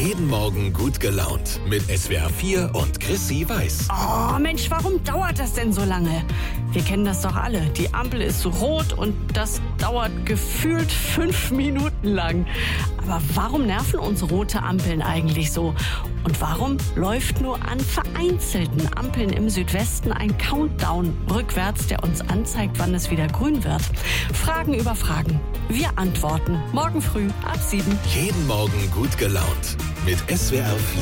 Jeden Morgen gut gelaunt mit SWR 4 und Chrissy Weiß. Oh Mensch, warum dauert das denn so lange? Wir kennen das doch alle. Die Ampel ist rot und das dauert gefühlt 5 Minuten lang. Aber warum nerven uns rote Ampeln eigentlich so? Und warum läuft nur an vereinzelten Ampeln im Südwesten ein Countdown rückwärts, der uns anzeigt, wann es wieder grün wird? Fragen über Fragen. Wir antworten morgen früh ab 7. Jeden Morgen gut gelaunt mit SWR 4.